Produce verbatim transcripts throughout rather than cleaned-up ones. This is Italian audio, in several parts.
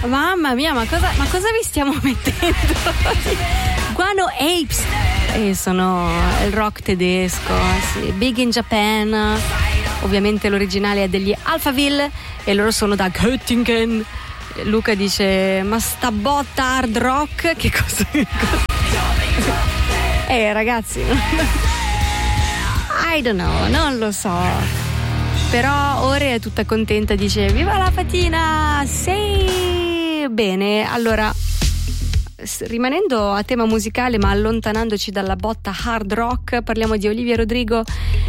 Mamma mia, ma cosa, ma cosa vi stiamo mettendo? Guano Apes, e sono il rock tedesco, sì. Big in Japan, ovviamente l'originale è degli Alphaville e loro sono da Göttingen. Luca dice: ma sta botta hard rock che cosa? Eh ragazzi, I don't know, non lo so. Però Ore è tutta contenta, dice: viva la fatina! Sì! Bene, allora, rimanendo a tema musicale ma allontanandoci dalla botta hard rock, parliamo di Olivia Rodrigo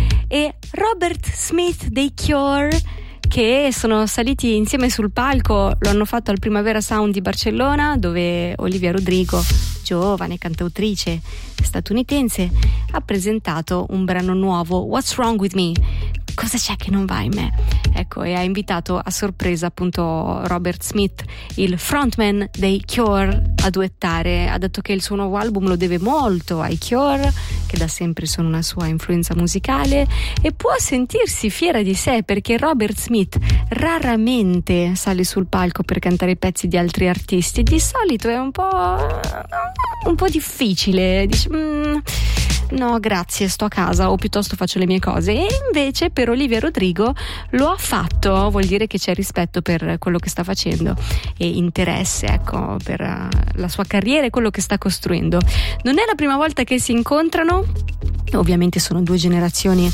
e Robert Smith dei Cure, che sono saliti insieme sul palco. Lo hanno fatto al Primavera Sound di Barcellona, dove Olivia Rodrigo, giovane cantautrice statunitense, ha presentato un brano nuovo, What's Wrong With Me? Cosa c'è che non va in me? Ecco, e ha invitato a sorpresa appunto Robert Smith, il frontman dei Cure, a duettare. Ha detto che il suo nuovo album lo deve molto ai Cure, che da sempre sono una sua influenza musicale, e può sentirsi fiera di sé perché Robert Smith raramente sale sul palco per cantare i pezzi di altri artisti. Di solito è un po' un po' difficile, dice mm, no grazie, sto a casa o piuttosto faccio le mie cose. E invece per Olivia Rodrigo lo ha fatto, vuol dire che c'è rispetto per quello che sta facendo e interesse, ecco, per la sua carriera e quello che sta costruendo. Non è la prima volta che si incontrano, ovviamente sono due generazioni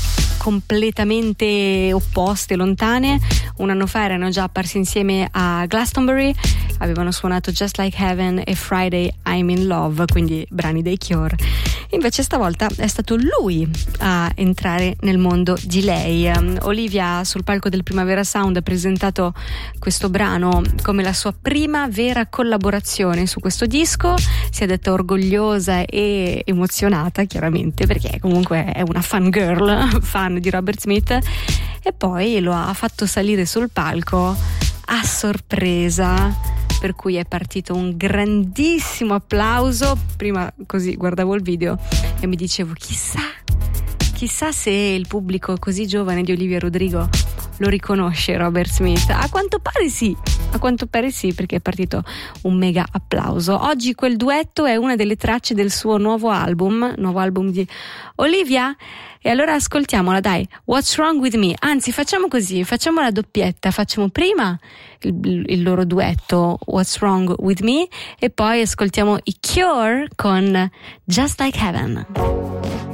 completamente opposte, lontane. Un anno fa erano già apparsi insieme a Glastonbury, avevano suonato Just Like Heaven e Friday I'm in Love, quindi brani dei Cure. Invece stavolta è stato lui a entrare nel mondo di lei. Um, Olivia sul palco del Primavera Sound ha presentato questo brano come la sua prima vera collaborazione su questo disco. Si è detta orgogliosa e emozionata, chiaramente, perché comunque è una fan girl, fan di Robert Smith, e poi lo ha fatto salire sul palco a sorpresa, per cui è partito un grandissimo applauso. Prima così guardavo il video e mi dicevo chissà chissà se il pubblico così giovane di Olivia Rodrigo lo riconosce Robert Smith. A quanto pare sì, a quanto pare sì, perché è partito un mega applauso. Oggi quel duetto è una delle tracce del suo nuovo album, nuovo album di Olivia. E allora ascoltiamola, dai, What's Wrong With Me? Anzi, facciamo così, facciamo la doppietta, facciamo prima il, il loro duetto What's Wrong With Me e poi ascoltiamo i Cure con Just Like Heaven.